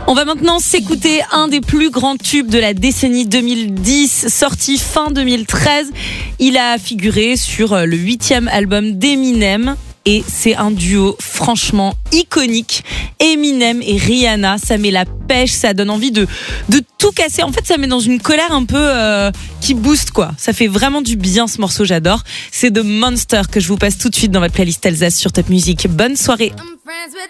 On va maintenant s'écouter un des plus grands tubes de la décennie 2010, sorti fin 2013. Il a figuré sur le 8e album d'Eminem. Et c'est un duo franchement iconique. Eminem et Rihanna, ça met la pêche, ça donne envie de tout casser. En fait, ça met dans une colère un peu qui booste, quoi. Ça fait vraiment du bien, ce morceau, j'adore. C'est The Monster que je vous passe tout de suite dans votre playlist Alsace sur Top Music. Bonne soirée.